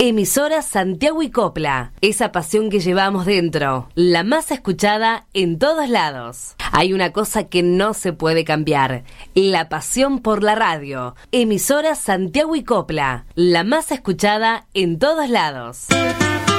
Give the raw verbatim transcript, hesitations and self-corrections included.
Emisora Santiago y Copla, esa pasión que llevamos dentro, la más escuchada en todos lados. Hay una cosa que no se puede cambiar, la pasión por la radio. Emisora Santiago y Copla, la más escuchada en todos lados.